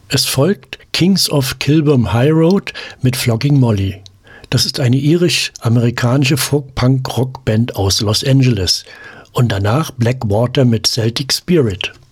Es folgt Kings of Kilburn High Road mit Flogging Molly. Das ist eine irisch-amerikanische Folk-Punk-Rock-Band aus Los Angeles. Und danach Blackwater mit Celtic Spirit.